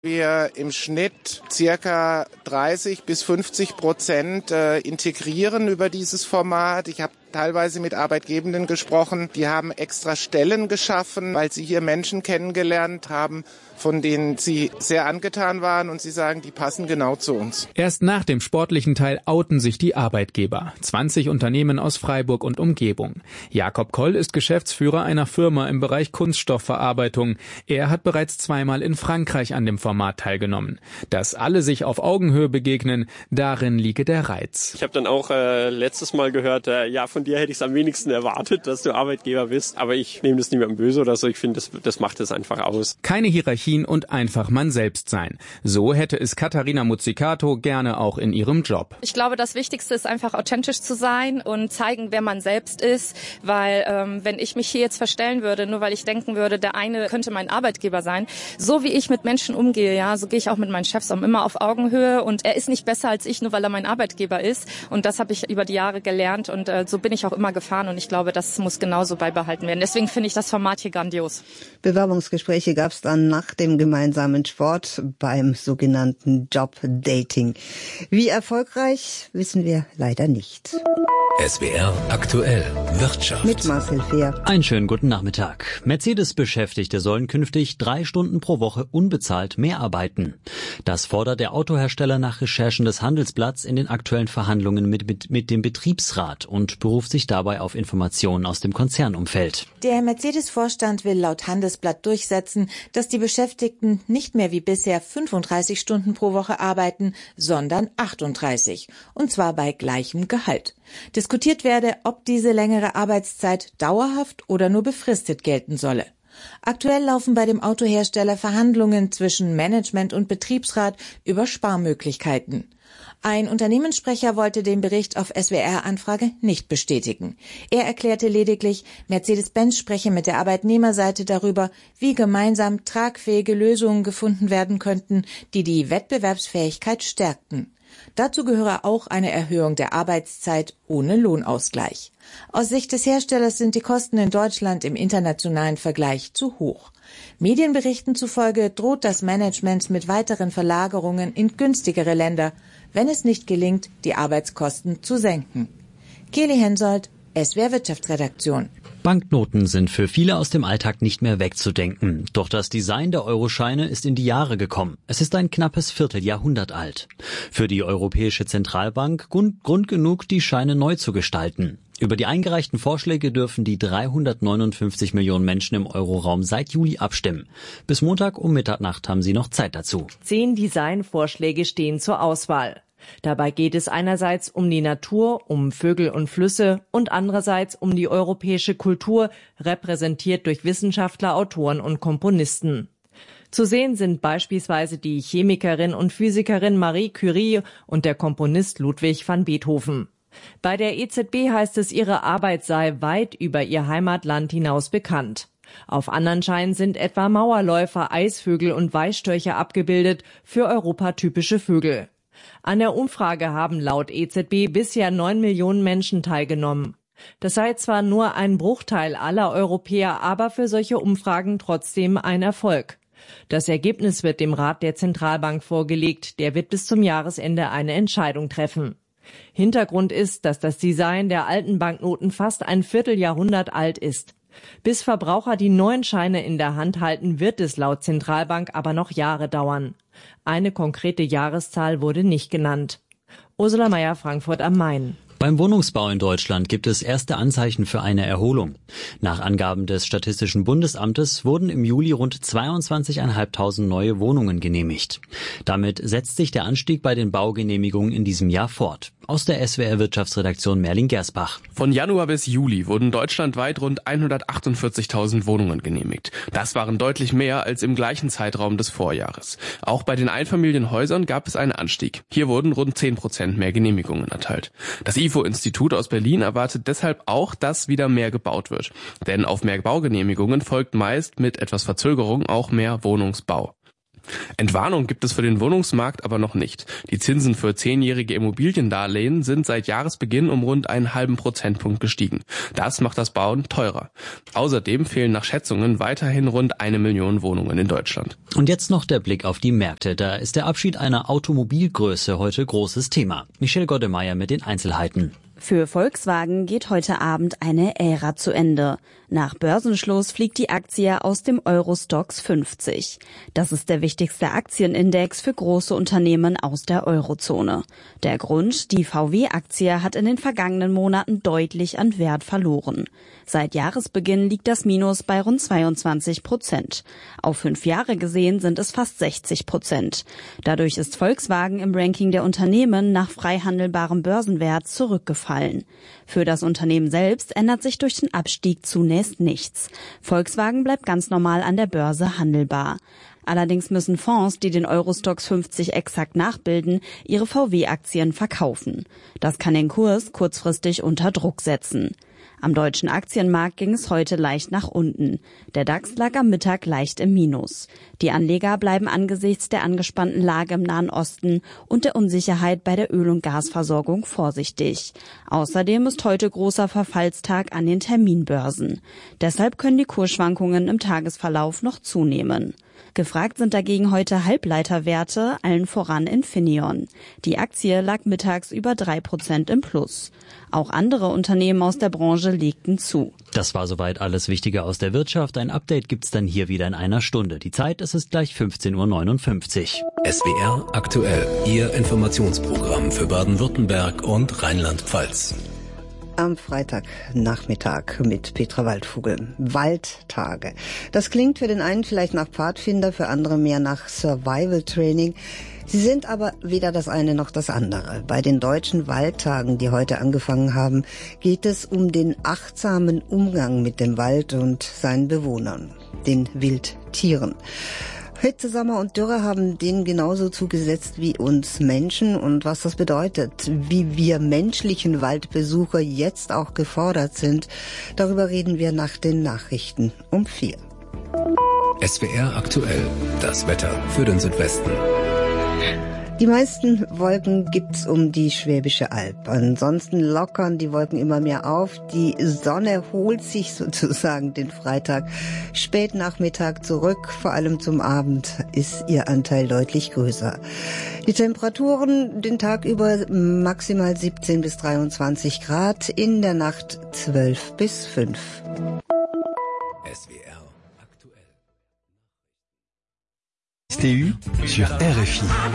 Wir im Schnitt circa 30-50% integrieren über dieses Format. Ich habe teilweise mit Arbeitgebenden gesprochen, die haben extra Stellen geschaffen, weil sie hier Menschen kennengelernt haben, von denen sie sehr angetan waren und sie sagen, die passen genau zu uns. Erst nach dem sportlichen Teil outen sich die Arbeitgeber. 20 Unternehmen aus Freiburg und Umgebung. Jakob Koll ist Geschäftsführer einer Firma im Bereich Kunststoffverarbeitung. Er hat bereits zweimal in Frankreich an dem Format teilgenommen. Dass alle sich auf Augenhöhe begegnen, darin liege der Reiz. Ich habe dann auch letztes Mal gehört, von dir hätte ich es am wenigsten erwartet, dass du Arbeitgeber bist. Aber ich nehme das niemandem böse oder so. Ich finde, das macht es einfach aus. Keine Hierarchien und einfach man selbst sein. So hätte es Katharina Muzzicato gerne auch in ihrem Job. Ich glaube, das Wichtigste ist einfach authentisch zu sein und zeigen, wer man selbst ist. Weil wenn ich mich hier jetzt verstellen würde, nur weil ich denken würde, der eine könnte mein Arbeitgeber sein, so wie ich mit Menschen umgehe, ja, so gehe ich auch mit meinen Chefs um, immer auf Augenhöhe. Und er ist nicht besser als ich, nur weil er mein Arbeitgeber ist. Und das habe ich über die Jahre gelernt und so bin ich auch immer gefahren und ich glaube, das muss genauso beibehalten werden. Deswegen finde ich das Format hier grandios. Bewerbungsgespräche gab es dann nach dem gemeinsamen Sport beim sogenannten Jobdating. Wie erfolgreich, wissen wir leider nicht. SWR aktuell Wirtschaft. Mit Marcel Fehr. Einen schönen guten Nachmittag. Mercedes-Beschäftigte sollen künftig 3 Stunden pro Woche unbezahlt mehr arbeiten. Das fordert der Autohersteller nach Recherchen des Handelsblatts in den aktuellen Verhandlungen mit dem Betriebsrat und beruft sich dabei auf Informationen aus dem Konzernumfeld. Der Mercedes-Vorstand will laut Handelsblatt durchsetzen, dass die Beschäftigten nicht mehr wie bisher 35 Stunden pro Woche arbeiten, sondern 38. Und zwar bei gleichem Gehalt. Diskutiert werde, ob diese längere Arbeitszeit dauerhaft oder nur befristet gelten solle. Aktuell laufen bei dem Autohersteller Verhandlungen zwischen Management und Betriebsrat über Sparmöglichkeiten. Ein Unternehmenssprecher wollte den Bericht auf SWR-Anfrage nicht bestätigen. Er erklärte lediglich, Mercedes-Benz spreche mit der Arbeitnehmerseite darüber, wie gemeinsam tragfähige Lösungen gefunden werden könnten, die die Wettbewerbsfähigkeit stärkten. Dazu gehöre auch eine Erhöhung der Arbeitszeit ohne Lohnausgleich. Aus Sicht des Herstellers sind die Kosten in Deutschland im internationalen Vergleich zu hoch. Medienberichten zufolge droht das Management mit weiteren Verlagerungen in günstigere Länder, wenn es nicht gelingt, die Arbeitskosten zu senken. Kelly Hensoldt, SWR Wirtschaftsredaktion. Banknoten sind für viele aus dem Alltag nicht mehr wegzudenken. Doch das Design der Euroscheine ist in die Jahre gekommen. Es ist ein knappes Vierteljahrhundert alt. Für die Europäische Zentralbank Grund genug, die Scheine neu zu gestalten. Über die eingereichten Vorschläge dürfen die 359 Millionen Menschen im Euroraum seit Juli abstimmen. Bis Montag um Mitternacht haben sie noch Zeit dazu. 10 Designvorschläge stehen zur Auswahl. Dabei geht es einerseits um die Natur, um Vögel und Flüsse und andererseits um die europäische Kultur, repräsentiert durch Wissenschaftler, Autoren und Komponisten. Zu sehen sind beispielsweise die Chemikerin und Physikerin Marie Curie und der Komponist Ludwig van Beethoven. Bei der EZB heißt es, ihre Arbeit sei weit über ihr Heimatland hinaus bekannt. Auf anderen Scheinen sind etwa Mauerläufer, Eisvögel und Weißstörche abgebildet, für Europa typische Vögel. An der Umfrage haben laut EZB bisher 9 Millionen Menschen teilgenommen. Das sei zwar nur ein Bruchteil aller Europäer, aber für solche Umfragen trotzdem ein Erfolg. Das Ergebnis wird dem Rat der Zentralbank vorgelegt. Der wird bis zum Jahresende eine Entscheidung treffen. Hintergrund ist, dass das Design der alten Banknoten fast ein Vierteljahrhundert alt ist. Bis Verbraucher die neuen Scheine in der Hand halten, wird es laut Zentralbank aber noch Jahre dauern. Eine konkrete Jahreszahl wurde nicht genannt. Ursula Mayer, Frankfurt am Main. Beim Wohnungsbau in Deutschland gibt es erste Anzeichen für eine Erholung. Nach Angaben des Statistischen Bundesamtes wurden im Juli rund 22.500 neue Wohnungen genehmigt. Damit setzt sich der Anstieg bei den Baugenehmigungen in diesem Jahr fort. Aus der SWR Wirtschaftsredaktion Merlin Gersbach. Von Januar bis Juli wurden deutschlandweit rund 148.000 Wohnungen genehmigt. Das waren deutlich mehr als im gleichen Zeitraum des Vorjahres. Auch bei den Einfamilienhäusern gab es einen Anstieg. Hier wurden rund 10% mehr Genehmigungen erteilt. Das IFO-Institut aus Berlin erwartet deshalb auch, dass wieder mehr gebaut wird. Denn auf mehr Baugenehmigungen folgt meist mit etwas Verzögerung auch mehr Wohnungsbau. Entwarnung gibt es für den Wohnungsmarkt aber noch nicht. Die Zinsen für 10-jährige Immobiliendarlehen sind seit Jahresbeginn um rund einen halben Prozentpunkt gestiegen. Das macht das Bauen teurer. Außerdem fehlen nach Schätzungen weiterhin rund 1 Million Wohnungen in Deutschland. Und jetzt noch der Blick auf die Märkte. Da ist der Abschied einer Automobilgröße heute großes Thema. Michelle Goddemeyer mit den Einzelheiten. Für Volkswagen geht heute Abend eine Ära zu Ende. Nach Börsenschluss fliegt die Aktie aus dem Euro-Stoxx 50. Das ist der wichtigste Aktienindex für große Unternehmen aus der Eurozone. Der Grund, die VW-Aktie hat in den vergangenen Monaten deutlich an Wert verloren. Seit Jahresbeginn liegt das Minus bei rund 22%. Auf 5 Jahre gesehen sind es fast 60%. Dadurch ist Volkswagen im Ranking der Unternehmen nach frei handelbarem Börsenwert zurückgefallen. Für das Unternehmen selbst ändert sich durch den Abstieg zunächst nichts. Volkswagen bleibt ganz normal an der Börse handelbar. Allerdings müssen Fonds, die den Euro-Stoxx 50 exakt nachbilden, ihre VW-Aktien verkaufen. Das kann den Kurs kurzfristig unter Druck setzen. Am deutschen Aktienmarkt ging es heute leicht nach unten. Der DAX lag am Mittag leicht im Minus. Die Anleger bleiben angesichts der angespannten Lage im Nahen Osten und der Unsicherheit bei der Öl- und Gasversorgung vorsichtig. Außerdem ist heute großer Verfallstag an den Terminbörsen. Deshalb können die Kursschwankungen im Tagesverlauf noch zunehmen. Gefragt sind dagegen heute Halbleiterwerte, allen voran Infineon. Die Aktie lag mittags über 3% im Plus. Auch andere Unternehmen aus der Branche legten zu. Das war soweit alles Wichtige aus der Wirtschaft. Ein Update gibt's dann hier wieder in einer Stunde. Die Zeit ist es gleich 15:59 Uhr. SWR aktuell, Ihr Informationsprogramm für Baden-Württemberg und Rheinland-Pfalz. Am Freitagnachmittag mit Petra Waldvogel. Waldtage. Das klingt für den einen vielleicht nach Pfadfinder, für andere mehr nach Survival Training. Sie sind aber weder das eine noch das andere. Bei den deutschen Waldtagen, die heute angefangen haben, geht es um den achtsamen Umgang mit dem Wald und seinen Bewohnern, den Wildtieren. Hitze, Sommer und Dürre haben denen genauso zugesetzt wie uns Menschen, und was das bedeutet, wie wir menschlichen Waldbesucher jetzt auch gefordert sind, darüber reden wir nach den Nachrichten um 4. SWR aktuell, das Wetter für den Südwesten. Die meisten Wolken gibt's um die Schwäbische Alb. Ansonsten lockern die Wolken immer mehr auf. Die Sonne holt sich sozusagen den Freitag Spätnachmittag zurück. Vor allem zum Abend ist ihr Anteil deutlich größer. Die Temperaturen den Tag über maximal 17 bis 23 Grad, in der Nacht 12 bis 5. SWR aktuell. STU sur RFI.